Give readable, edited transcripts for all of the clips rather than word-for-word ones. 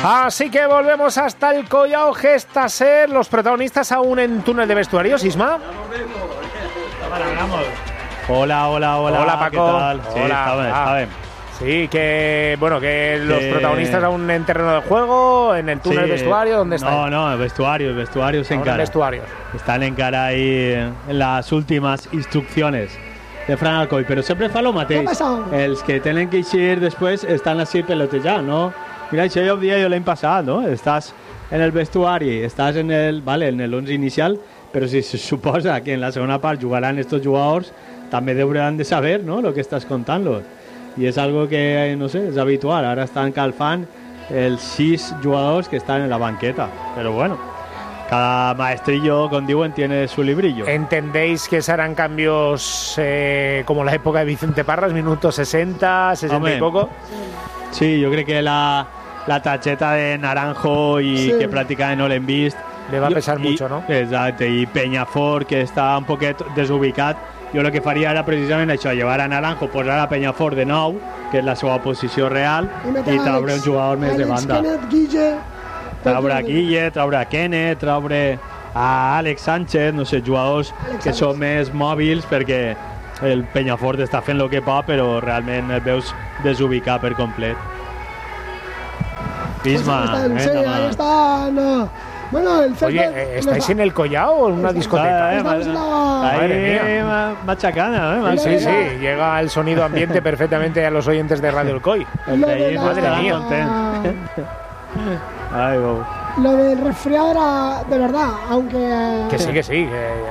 Así que volvemos hasta el Collao Gestaser. Los protagonistas aún en túnel de vestuarios. Isma. Hola. Hola, Paco. ¿Qué tal? Sí, Hola. Está bien. Sí, que los protagonistas aún en terreno de juego, en el túnel de vestuario, ¿dónde están? No, vestuarios en cara. Vestuarios. Están en cara ahí en las últimas instrucciones de Fran Alcoy, pero sempre fa lo mateix. Els que tenen que eixir després estan així pelotejant, no? Mira, això ja ho dia jo l'any passat, no? Estàs en el vestuari, estàs en el 11 inicial, però si se suposa que en la segona part jugaran estos jugadors, també hauran de saber, ¿no?, lo que estàs contant-los. I és algo que, no sé, és habitual. Ara estan calfant els 6 jugadors que estan en la banqueta. Pero bueno, cada maestrillo, con diuen, tiene su librillo. ¿Entendéis que se harán cambios como la época de Vicente Parras, minutos 60, 60 Hombre, y poco? Sí, jo crec que la targeta de Naranjo i que pràcticament no l'hem vist le va a pesar mucho, ¿no? Exacte, i Peñafort, que està un poquet desubicat. Jo el que faria era precisament això, llevar a Naranjo, posar a Peñafort de nou, que és la seva posició real, i traure un jugador més de banda. Traure a Guille, traure a Kenneth, traure a Àlex Sánchez, no sé, jugadors que són més mòbils, perquè el Peñafort està fent el que pot, però realment el veus desubicar per complet. Isma, ahí están. Bueno, el Oye, ¿estáis en el Collao o en una discoteca? Madre mía. Machacana, Sí, llega el sonido ambiente perfectamente a los oyentes de Radio El Coy. Madre mía. Ay, wow. Lo del resfriado era de verdad, aunque... Que sí.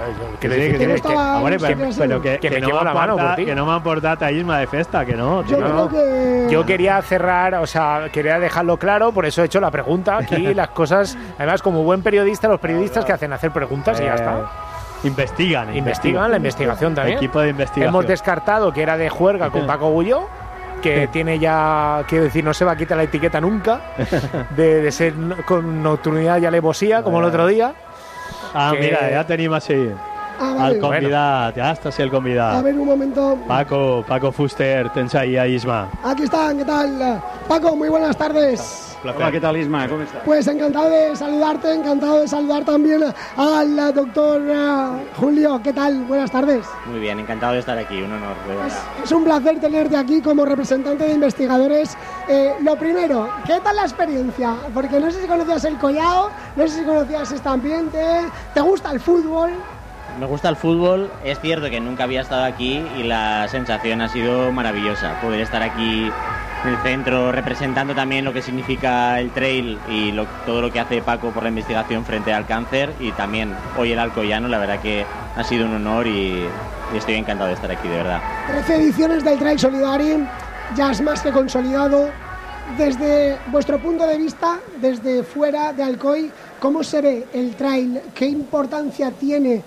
Que no m'han portat a Isma de festa, que no. Yo quería cerrar, o sea, quería dejarlo claro, por eso he hecho la pregunta. Aquí las cosas, además, como buen periodista, los periodistas que hacen hacer preguntas y ya está. Investigan, la investigación también. Equipo de investigación. Hemos descartado que era de juerga con Paco Gulló, que tiene ya, quiero decir, no se va a quitar la etiqueta nunca de ser con nocturnidad y alevosía, como el otro día. Mira, ya tenim així el convidat, ja està el convidat. A ver, un momento. Paco Fuster, tens ahí a Isma. Aquí están, ¿qué tal? Paco, muy buenas tardes. Hola, ¿qué tal, Isma? ¿Cómo estás? Pues encantado de saludarte, encantado de saludar también al doctor Julio. ¿Qué tal? Buenas tardes. Muy bien, encantado de estar aquí, un honor. Es un placer tenerte aquí como representante de investigadores. Lo primero, ¿qué tal la experiencia? Porque no sé si conocías el Collao, no sé si conocías este ambiente, ¿te gusta el fútbol? Me gusta el fútbol, es cierto que nunca había estado aquí y la sensación ha sido maravillosa. Poder estar aquí en el centro representando también lo que significa el trail y todo lo que hace Paco por la investigación frente al cáncer, y también hoy el alcoyano, la verdad que ha sido un honor y estoy encantado de estar aquí, de verdad. 13 ediciones del Trail Solidari, ya es más que consolidado. Desde vuestro punto de vista, desde fuera de Alcoy, ¿cómo se ve el trail? ¿Qué importancia tiene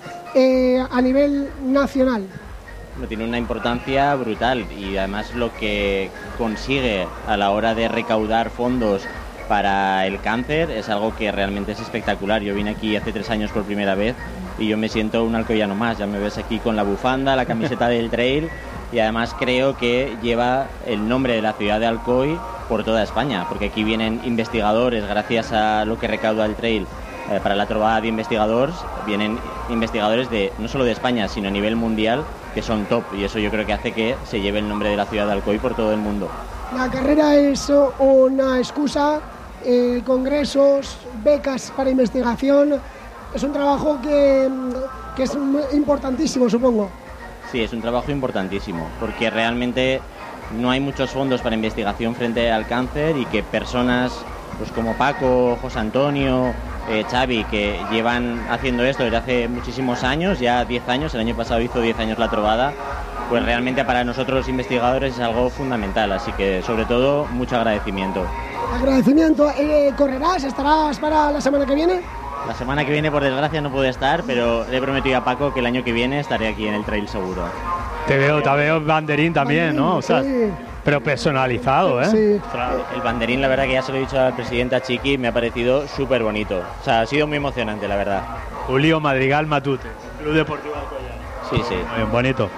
a nivel nacional? Tiene una importancia brutal, y además lo que consigue a la hora de recaudar fondos para el cáncer es algo que realmente es espectacular. Yo vine aquí hace 3 años por primera vez y yo me siento un alcoyano más. Ya me ves aquí con la bufanda, la camiseta del trail, y además creo que lleva el nombre de la ciudad de Alcoy por toda España, porque aquí vienen investigadores, gracias a lo que recauda el trail para la trobada de investigadores, vienen investigadores de no solo de España, sino a nivel mundial, que son top, y eso yo creo que hace que se lleve el nombre de la ciudad de Alcoy por todo el mundo. La carrera es una excusa, congresos, becas para investigación, es un trabajo que es importantísimo, supongo. Sí, es un trabajo importantísimo, porque realmente no hay muchos fondos para investigación frente al cáncer, y que personas pues como Paco, José Antonio, Xavi, que llevan haciendo esto desde hace muchísimos años, ya 10 años, el año pasado hizo 10 años la trobada, pues realmente para nosotros los investigadores es algo fundamental, así que sobre todo mucho agradecimiento. Agradecimiento. ¿Correrás? ¿Estarás para la semana que viene? La semana que viene, por desgracia, no puedo estar, pero le he prometido a Paco que el año que viene estaré aquí en el trail seguro. Te veo banderín también, ¿no? O sea, sí. Pero personalizado, ¿eh? Sí. El banderín, la verdad que ya se lo he dicho al presidente, a Chiqui, me ha parecido súper bonito. O sea, ha sido muy emocionante, la verdad. Julio Madrigal Matute, Club Deportivo Alcoyano. Sí. Muy bien, bonito.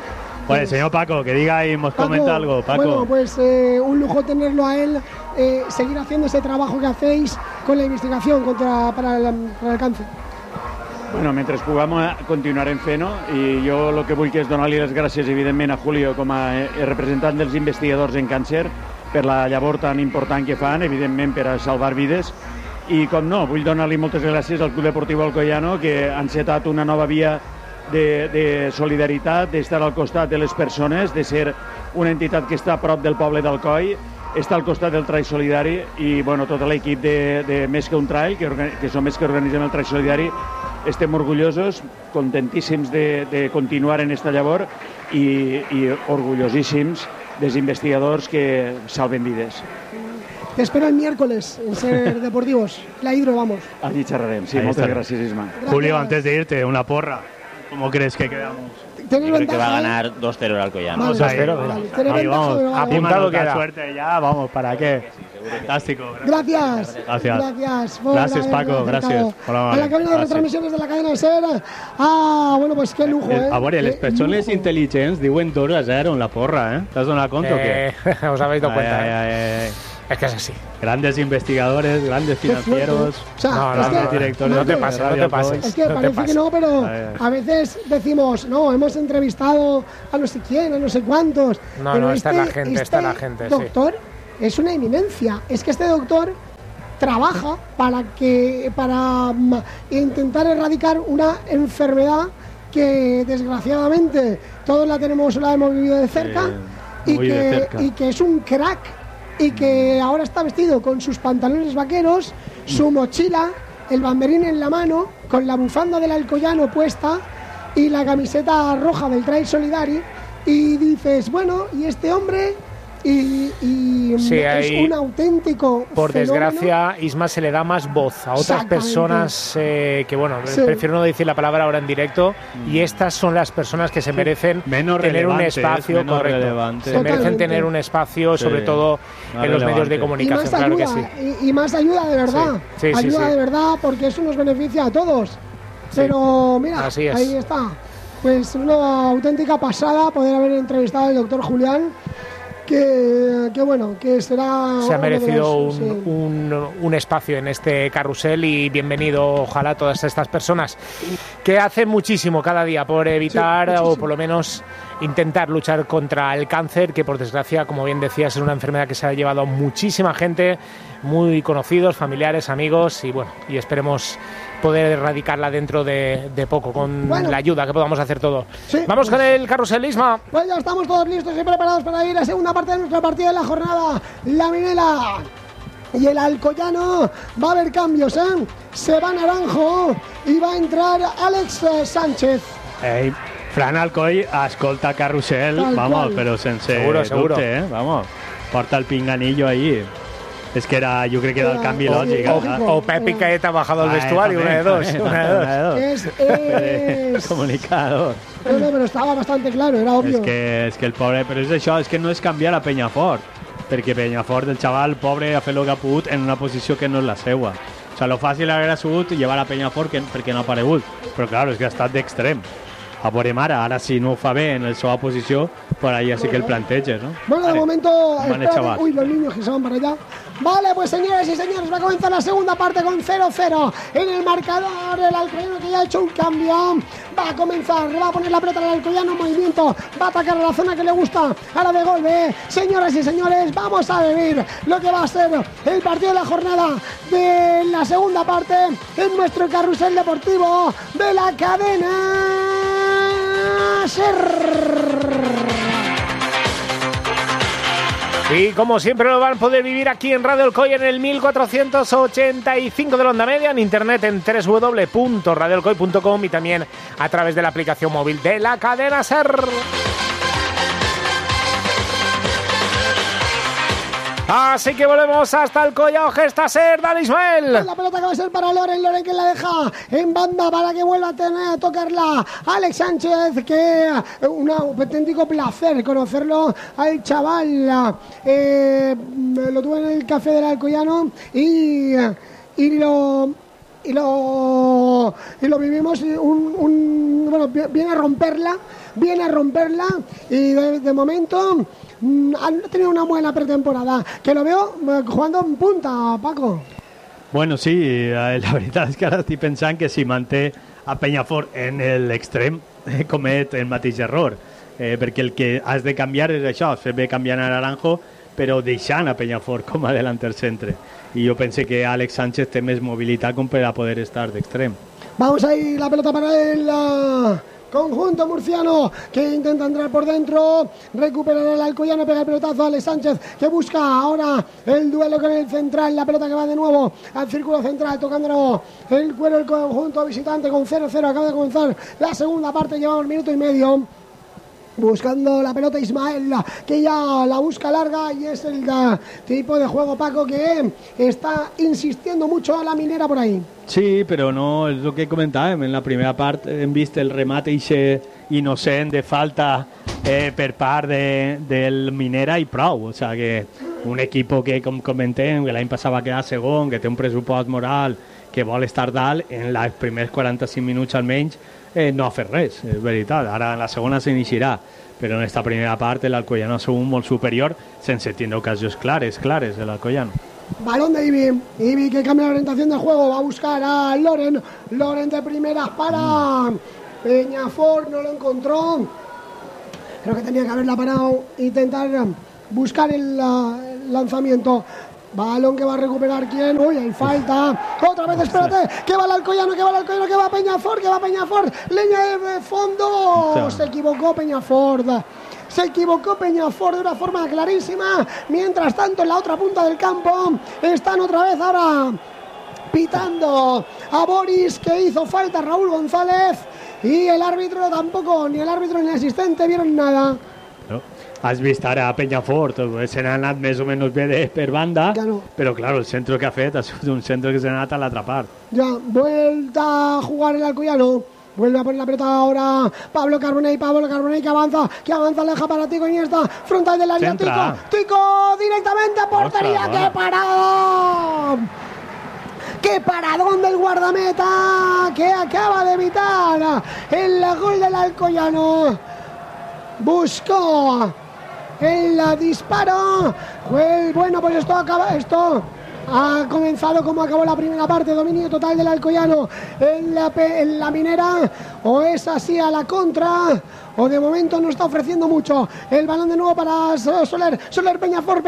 Bueno, señor Paco, que diga y nos comenta algo, Paco. Bueno, pues un lujo tenerlo a él, seguir haciendo ese trabajo que hacéis con la investigación para el càncer. Bueno, mentre puguem continuarem fent-ho, i jo el que vull que és donar-li les gràcies evidentment a Julio com a representant dels investigadors en càncer per la llavor tan important que fan, evidentment per a salvar vides, i com no, vull donar-li moltes gràcies al Club Deportiu Alcoyano, que ha encetat una nova via de solidaritat, d'estar al costat de les persones, de ser una entitat que està a prop del poble d'Alcoi, està al costat del Trail Solidari, i bueno, tot l'equip de Més que un Trail, que som els que organitzem el Trail Solidari, estem orgullosos, contentíssims de continuar en esta llavor i orgullosíssims dels investigadors que salven vides. Te espero el miércoles en Ser Deportivos. La Hidro, vamos. Allí xerrarem, sí, moltes gràcies, Isma. Julio, antes de irte, una porra. ¿Cómo crees que quedamos? Yo creo que va a ganar 2-0 el Alcoyano. Vale, 2-0, ahí vamos, apuntado queda. Suerte ya, vamos, ¿para qué? Fantástico. Gracias. Gracias, Paco, gracias. A la cabina de retransmisiones de la cadena SER. Bueno, pues qué lujo, A veure, les persones intel·ligents diuen 2-0 en la porra, ¿eh? ¿T'has donat compte o qué? Os habéis dado cuenta, Es que es así. Grandes investigadores, grandes financieros, o sea, grandes directores. No te pases. Es que parece que no, pero a veces decimos, no, hemos entrevistado a no sé quién, a no sé cuántos. No, está la gente, doctor es una eminencia. Es que este doctor trabaja para intentar erradicar una enfermedad que desgraciadamente todos la hemos vivido de cerca, y que es un crack. Y que ahora está vestido con sus pantalones vaqueros, su mochila, el banderín en la mano, con la bufanda del Alcoyano puesta y la camiseta roja del Trail Solidari, y dices, bueno, y este hombre sí, es un auténtico por fenómeno. Desgracia, Isma se le da más voz a otras personas que, bueno, prefiero no decir la palabra ahora en directo, y estas son las personas que se merecen tener un espacio correcto. Se merecen tener un espacio, sobre todo en los medios de comunicación, claro que sí. Y más ayuda de verdad, ayuda de verdad, porque eso nos beneficia a todos. Pero mira, ahí está. Pues una auténtica pasada poder haber entrevistado al doctor Julián. Que bueno, que será... Se ha merecido un espacio en este carrusel, y bienvenido, ojalá, a todas estas personas que hacen muchísimo cada día por evitar o por lo menos intentar luchar contra el cáncer, que por desgracia, como bien decías, es una enfermedad que se ha llevado a muchísima gente, muy conocidos, familiares, amigos, y bueno, y esperemos poder erradicarla dentro de poco con la ayuda que podamos hacer todo. Vamos con el carrusel, Isma. Pues ya estamos todos listos y preparados para ir a segunda parte de nuestra partida de la jornada. La Minela y el Alcoyano. Va a haber cambios, se va Naranjo y va a entrar Alex Sánchez. Fran Alcoy escolta carrusel, vamos, pero sense seguro. Dubte, vamos, porta el pinganillo ahí. Es que yo creo que era el cambio lógico. O Pepi que ha bajado el vestuario, una de dos. Es comunicador. No, pero estaba bastante claro, era obvio. Es que el pobre, però és això, és que no és canviar a Penyafort, perquè Penyafort, el xaval pobre, ha fet el que ha pogut en una posició que no és la seua. O sigui, lo fàcil hauria sigut llevar a Penyafort perquè no ha aparegut, però clar, és que ha estat d'extrem. A veurem ara si no ho fa bé en la seva posició, por ahí así que el planteges, ¿no? Bueno, de momento, uy, los niños que se van para allá. Vale, pues señores y señores, va a comenzar la segunda parte con 0-0 en el marcador. El Alcoyano, que ya ha hecho un cambio, va a comenzar, le va a poner la pelota al Alcoyano en movimiento, va a atacar a la zona que le gusta, a la de Golbe. Señoras y señores, vamos a vivir lo que va a ser el partido de la jornada de la segunda parte en nuestro carrusel deportivo de la cadena SER. Y como siempre lo van a poder vivir aquí en Radio Alcoy en el 1485 de la onda media, en internet en www.radioalcoy.com y también a través de la aplicación móvil de la cadena SER. Así que volvemos hasta Alcoy a Gesta SER. Dale, Ismael. La pelota que va a ser para Loren que la deja en banda para que vuelva a tener a tocarla Alex Sánchez, que un auténtico placer conocerlo al chaval. Lo tuve en el café del Alcoyano y lo lo vivimos. Bueno, viene a romperla y de momento han tenido una buena pretemporada, que lo veo jugando en punta, Paco. Bueno, sí, la veritat és que ara estic pensant que si manté a Penyafort en l'extrem comet el mateix error, perquè el que has de canviar és això, fer bé canviant a Naranjo, però deixant a Penyafort com a delanter centre, i jo pense que Àlex Sánchez té més mobilitat com per a poder estar d'extrem. Vamos ahí, la pelota para el conjunto murciano, que intenta entrar por dentro, recuperar el Alcoyano, pega el pelotazo a Alex Sánchez, que busca ahora el duelo con el central, la pelota que va de nuevo al círculo central, tocándolo el cuero el conjunto visitante con 0-0, acaba de comenzar la segunda parte, llevamos minuto y medio. Buscando la pelota Ismael, que ya la busca larga, y es el tipo de juego, Paco, que está insistiendo mucho a la Minera por ahí. Sí, però no, és el que comentàvem, en la primera part hem vist el remat innocent de falta per part del Minera i prou, o sigui que un equip que, com comentem, que l'any passat va quedar segon, que té un pressupost moral, que vol estar dalt, en els primers 45 minuts almenys no ha fet res, és veritat. Ara en la segona s'iniciarà, però en esta primera part l'Alcoyano ha sigut molt superior sense tindre ocasions clares l'Alcoyano. Balón de Ibi que cambia la orientación del juego, va a buscar a Loren de primeras para Peñafort, no lo encontró, creo que tenía que haberla parado, intentar buscar el lanzamiento. Balón que va a recuperar quién. Uy, hay falta. Otra vez, espérate. Que va el Alcoyano, que va Peñafort, Línea de fondo. Se equivocó Peñafort de una forma clarísima. Mientras tanto, en la otra punta del campo están otra vez ahora pitando a Boris, que hizo falta Raúl González. Y el árbitro tampoco, ni el árbitro ni el asistente vieron nada. Has vist ara a Penyafort, se n'ha anat més o menys bé per banda, claro. Però claro, el centre que ha fet ha sigut un centre que se n'ha anat a l'altra part. Ya, vuelta a jugar el Alcoyano, vuelve a poner la pelota ahora Pablo Carbonell que avanza, deja para Tico Iniesta, frontal del área, Tico directamente a portería. ¡Qué parado! ¡Qué paradón del guardameta! Que acaba de evitar el gol del Alcoyano. Buscó el disparo. Bueno, pues esto ha comenzado como acabó la primera parte. Dominio total del Alcoyano en la Minera. O es así a la contra, o de momento no está ofreciendo mucho. El balón de nuevo para Soler Peñafort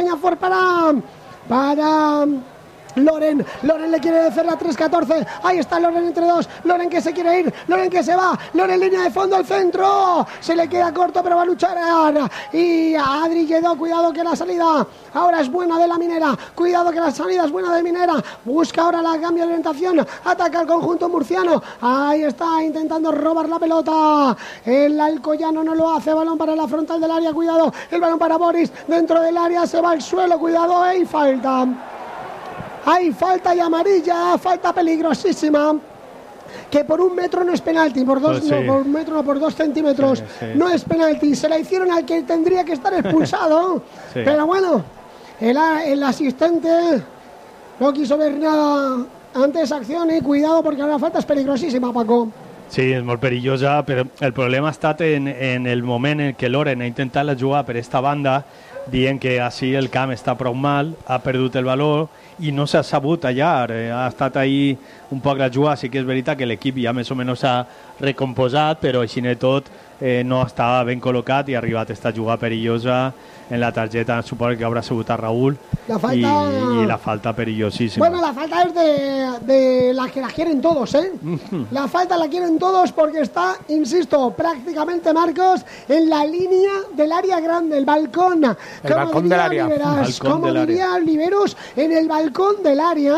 para Loren le quiere hacer la 3-14. Ahí está Loren entre dos. Loren que se quiere ir. Loren que se va. Loren línea de fondo al centro. Se le queda corto, pero va a luchar. Y a Adri Lledó. Cuidado que la salida ahora es buena de la Minera. Cuidado que la salida es buena de Minera. Busca ahora la cambio de orientación. Ataca al conjunto murciano. Ahí está intentando robar la pelota. El Alcoyano no lo hace. Balón para la frontal del área. Cuidado. El balón para Boris. Dentro del área se va al suelo. Cuidado. Hay falta. Hay falta y amarilla, falta peligrosísima, que por 1 metro no es penalti, por 2 centímetros no es penalti. Se la hicieron al que tendría que estar expulsado, pero bueno, el asistente no quiso ver nada ante esa acción y cuidado porque la falta es peligrosísima, Paco. Sí, és molt perillosa, però el problema ha estat en el moment en què Loren ha intentat la jugar per esta banda, dient que així el camp està prou mal, ha perdut el valor i no s'ha sabut tallar, ha estat ahí un poc la jugada. Sí que és veritat que l'equip ja més o menys s'ha recomposat, però així de tot no estava ben col·locat i ha arribat esta jugada perillosa en la tarjeta, supongo que habrá sigut a Raúl, y la falta perillosísima. Bueno, la falta es de las que la quieren todos, La falta la quieren todos porque está, insisto, prácticamente, Marcos, en la línea del área grande, el balcón. El balcón del área. Como diría Oliveros, en el balcón del área,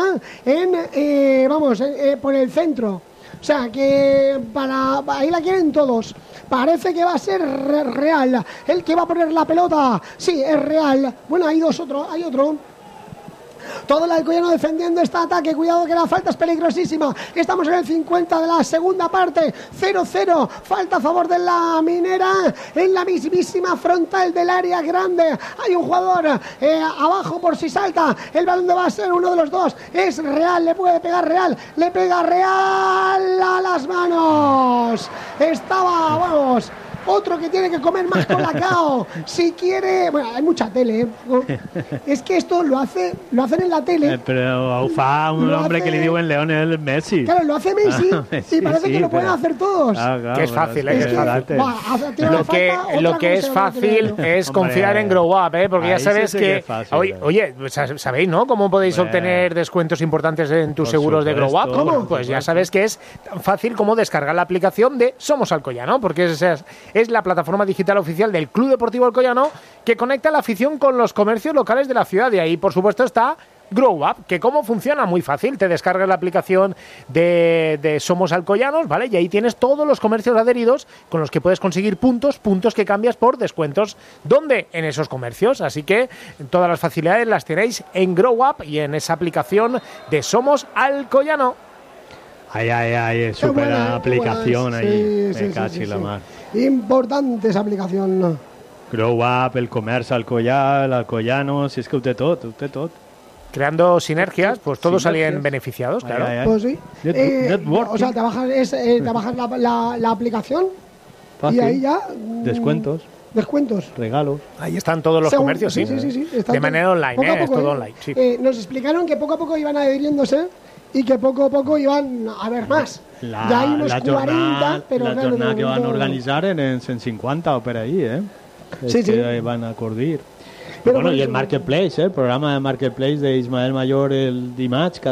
por el centro. O sea, que ahí la quieren todos. Parece que va a ser Real el que va a poner la pelota. Sí, es Real. Bueno, hay otro. Todo el Alcoyano defendiendo este ataque. Cuidado que la falta es peligrosísima. Estamos en el 50 de la segunda parte. 0-0. Falta a favor de la Minera en la mismísima frontal del área grande. Hay un jugador abajo por si salta. El balón va a ser uno de los dos. Es Real. Le puede pegar Real. Le pega Real a las manos. Estaba, vamos... Otro que tiene que comer más colacao. Si quiere... Bueno, hay mucha tele, ¿eh? Es que esto lo hacen en la tele. Pero fa un hombre que le digo en Lionel Messi. Claro, lo hace Messi, y parece que lo pueden hacer todos. Claro, que es fácil, es que es fácil. Lo que es fácil es confiar en Grow Up, porque ya sabes que... Oye, ¿sabéis, no? ¿Cómo podéis obtener descuentos importantes en tus seguros de Grow Up? ¿Cómo? Pues ya sabes que es tan fácil como descargar la aplicación de Somos Alcoyano, porque es la plataforma digital oficial del Club Deportivo Alcoyano que conecta la afición con los comercios locales de la ciudad. Y ahí, por supuesto, está Grow Up, que cómo funciona, muy fácil. Te descargas la aplicación de Somos Alcoyanos, ¿vale? Y ahí tienes todos los comercios adheridos con los que puedes conseguir puntos que cambias por descuentos. ¿Dónde? En esos comercios. Así que todas las facilidades las tenéis en Grow Up y en esa aplicación de Somos Alcoyano. Ay, súper aplicación ahí. Sí, casi la mar. Importante esa aplicación, ¿no? Grow Up, el comerç Alcoyano, si és que ho té tot. Creando sinergias, pues todos salían beneficiados, claro. Pues sí. O sea, te bajas la aplicación. Fácil. Y ahí ya... Descuentos. Regalos. Ahí están todos los comercios, sí. De manera online, es todo online. Sí. Nos explicaron que poco a poco iban adhiriéndose y que poco a poco iban a ver más. Ya hay unos 40, pero... La jornada que van a organitzar en 150 o per ahí, que van a acordir. Pero bueno, y el Marketplace, el programa de Marketplace de Ismael Mayor el dimarts,